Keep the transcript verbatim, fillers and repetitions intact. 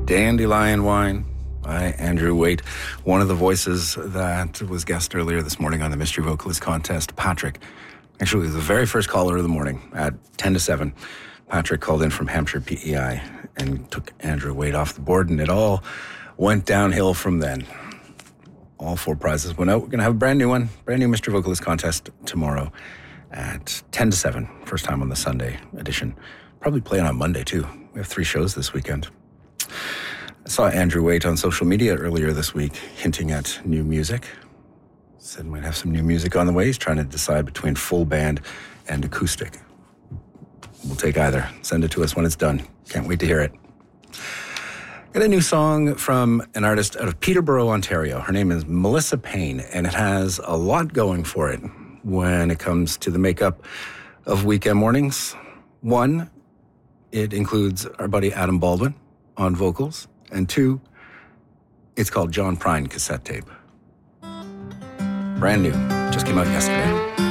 Dandelion Wine by Andrew Waite. One of the voices that was guest earlier this morning on the Mystery Vocalist Contest, Patrick. Actually, the very first caller of the morning at ten to seven. Patrick called in from Hampshire P E I and took Andrew Waite off the board, and it all went downhill from then. All four prizes went out. We're going to have a brand new one, brand new Mystery Vocalist Contest tomorrow at ten to seven. First time on the Sunday edition. Probably playing on Monday, too. We have three shows this weekend. I saw Andrew Waite on social media earlier this week hinting at new music. Said might have some new music on the way. He's trying to decide between full band and acoustic. We'll take either. Send it to us when it's done. Can't wait to hear it. Got a new song from an artist out of Peterborough, Ontario. Her name is Melissa Payne, and it has a lot going for it when it comes to the makeup of weekend mornings. One, it includes our buddy Adam Baldwin on vocals, and two, it's called John Prine cassette tape. Brand new. Just came out yesterday.